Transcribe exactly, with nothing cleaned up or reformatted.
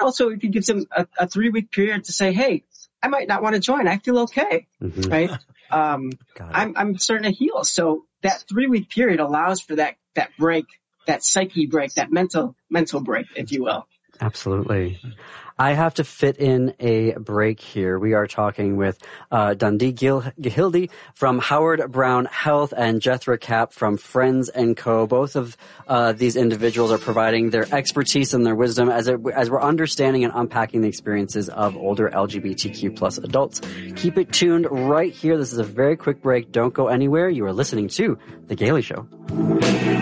also it gives them a, a three week period to say, hey, I might not want to join. I feel okay. Mm-hmm. Right. Um, I'm, I'm starting to heal. So that three week period allows for that, that break, that psyche break, that mental, mental break, if you will. Absolutely. I have to fit in a break here. We are talking with uh, Dundee Gil- Gihildy from Howard Brown Health and Jethro Kapp from Friends and Co. Both of uh, these individuals are providing their expertise and their wisdom as it, as we're understanding and unpacking the experiences of older L G B T Q plus adults. Keep it tuned right here. This is a very quick break. Don't go anywhere. You are listening to The Gailey Show.